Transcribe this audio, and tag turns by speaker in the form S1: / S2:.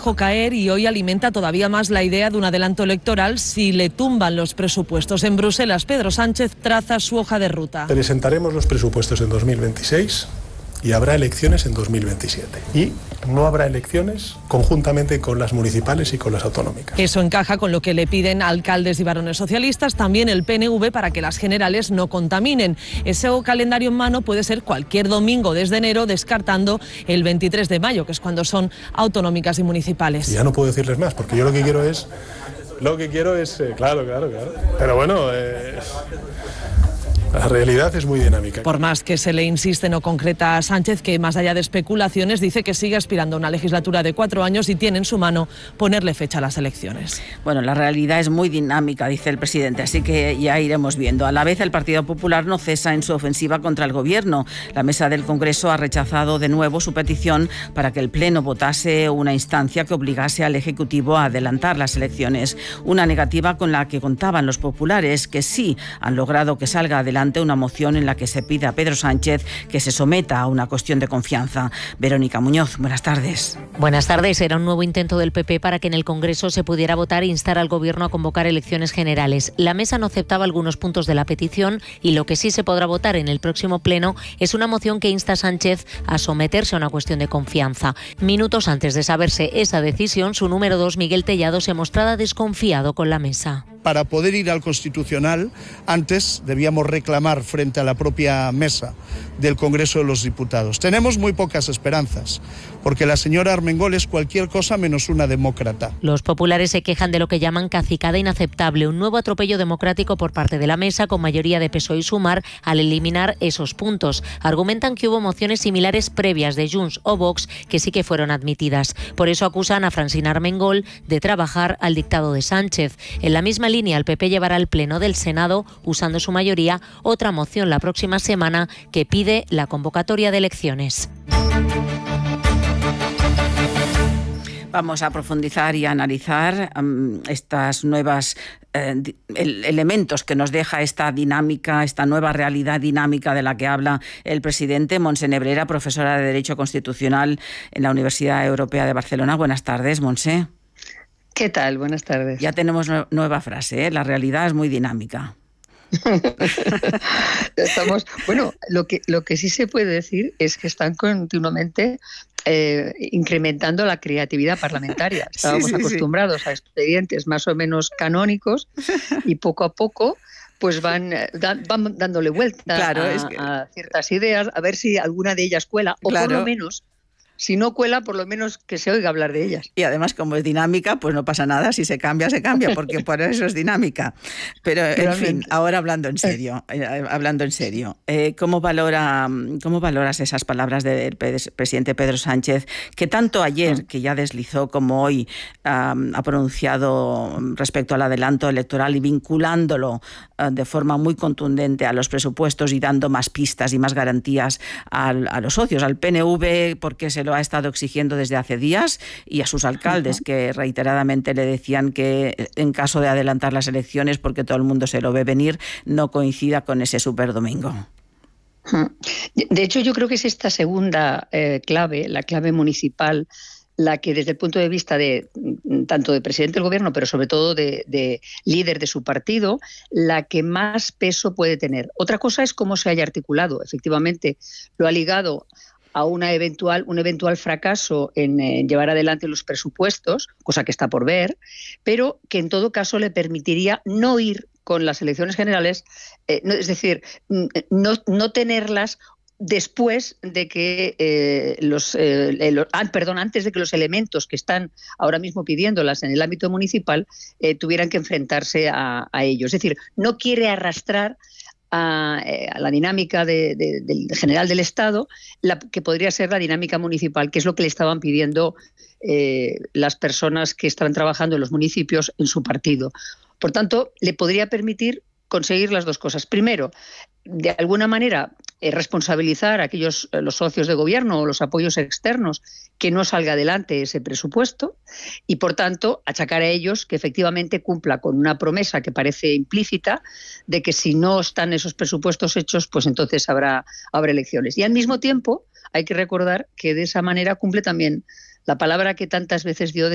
S1: dejó caer y hoy alimenta todavía más la idea de un adelanto electoral si le tumban los presupuestos. En Bruselas, Pedro Sánchez traza su hoja de ruta.
S2: Presentaremos los presupuestos en 2026 y habrá elecciones en 2027. Y no habrá elecciones conjuntamente con las municipales y con las autonómicas.
S1: Eso encaja con lo que le piden alcaldes y varones socialistas, también el PNV, para que las generales no contaminen. Ese calendario en mano puede ser cualquier domingo desde enero, descartando el 23 de mayo, que es cuando son autonómicas y municipales.
S2: Y ya no puedo decirles más, porque yo lo que quiero es... Claro. Pero bueno... La realidad es muy dinámica.
S1: Por más que se le insiste, no concreta a Sánchez que, más allá de especulaciones, dice que sigue aspirando a una legislatura de 4 años y tiene en su mano ponerle fecha a las elecciones.
S3: Bueno, la realidad es muy dinámica, dice el presidente, así que ya iremos viendo. A la vez, el Partido Popular no cesa en su ofensiva contra el Gobierno. La mesa del Congreso ha rechazado de nuevo su petición para que el Pleno votase una instancia que obligase al Ejecutivo a adelantar las elecciones. Una negativa con la que contaban los populares, que sí han logrado que salga adelante una moción en la que se pide a Pedro Sánchez que se someta a una cuestión de confianza. Verónica Muñoz, buenas tardes.
S4: Buenas tardes. Era un nuevo intento del PP para que en el Congreso se pudiera votar e instar al Gobierno a convocar elecciones generales. La mesa no aceptaba algunos puntos de la petición y lo que sí se podrá votar en el próximo Pleno es una moción que insta a Sánchez a someterse a una cuestión de confianza. Minutos antes de saberse esa decisión, su número 2, Miguel Tellado, se mostraba desconfiado con la mesa.
S5: Para poder ir al Constitucional, antes debíamos reclamar frente a la propia mesa del Congreso de los Diputados. Tenemos muy pocas esperanzas, porque la señora Armengol es cualquier cosa menos una demócrata.
S4: Los populares se quejan de lo que llaman cacicada inaceptable, un nuevo atropello democrático por parte de la mesa, con mayoría de PSOE y Sumar, al eliminar esos puntos. Argumentan que hubo mociones similares previas de Junts o Vox que sí que fueron admitidas. Por eso acusan a Francina Armengol de trabajar al dictado de Sánchez. En la misma línea, el PP llevará al Pleno del Senado, usando su mayoría, otra moción la próxima semana que pide la convocatoria de elecciones.
S3: Vamos a profundizar y a analizar estas nuevas elementos que nos deja esta dinámica, esta nueva realidad dinámica de la que habla el presidente. Montse Nebrera, profesora de Derecho Constitucional en la Universidad Europea de Barcelona. Buenas tardes, Montse.
S6: ¿Qué tal? Buenas tardes.
S3: Ya tenemos nueva frase, ¿eh? La realidad es muy dinámica.
S6: Bueno, lo que sí se puede decir es que están continuamente incrementando la creatividad parlamentaria. Estábamos acostumbrados a expedientes más o menos canónicos y poco a poco pues van dándole vuelta a ciertas ideas, a ver si alguna de ellas cuela, o por lo menos, si no cuela, por lo menos que se oiga hablar de ellas.
S3: Y además, como es dinámica, pues no pasa nada. Si se cambia, porque por eso es dinámica. Pero, en fin, ahora hablando en serio, ¿cómo valoras esas palabras del presidente Pedro Sánchez, que tanto ayer, que ya deslizó, como hoy ha pronunciado respecto al adelanto electoral y vinculándolo de forma muy contundente a los presupuestos y dando más pistas y más garantías a los socios, al PNV, porque se lo ha estado exigiendo desde hace días, y a sus alcaldes, que reiteradamente le decían que en caso de adelantar las elecciones, porque todo el mundo se lo ve venir, no coincida con ese superdomingo?
S6: De hecho, yo creo que es esta segunda clave, la clave municipal, la que desde el punto de vista de tanto de presidente del gobierno, pero sobre todo de líder de su partido, la que más peso puede tener. Otra cosa es cómo se haya articulado. Efectivamente, lo ha ligado a un eventual fracaso en llevar adelante los presupuestos, cosa que está por ver, pero que en todo caso le permitiría no ir con las elecciones generales, es decir, no tenerlas después de que antes de que los elementos que están ahora mismo pidiéndolas en el ámbito municipal tuvieran que enfrentarse a ellos. Es decir, no quiere arrastrar a la dinámica del general del Estado, que podría ser la dinámica municipal, que es lo que le estaban pidiendo las personas que están trabajando en los municipios en su partido. Por tanto, le podría permitir conseguir las dos cosas. Primero, de alguna manera, responsabilizar a los socios de gobierno o los apoyos externos que no salga adelante ese presupuesto y, por tanto, achacar a ellos que efectivamente cumpla con una promesa que parece implícita de que si no están esos presupuestos hechos, pues entonces habrá elecciones. Y al mismo tiempo hay que recordar que de esa manera cumple también la palabra que tantas veces dio de